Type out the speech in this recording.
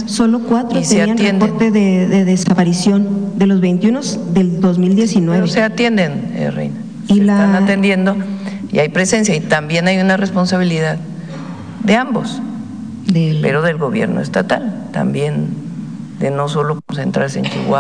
Solo 4 tenían reporte de desaparición de los 21 del 2019. Pero se atienden, Reina. Están atendiendo y hay presencia, y también hay una responsabilidad de ambos, pero del gobierno estatal también, de no solo concentrarse en Chihuahua.